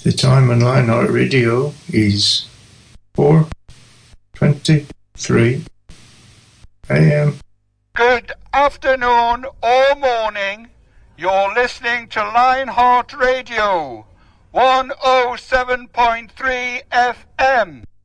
The time on Lionheart Radio is 4:23 a.m. Good afternoon or morning. You're listening to Lionheart Radio, 107.3 FM.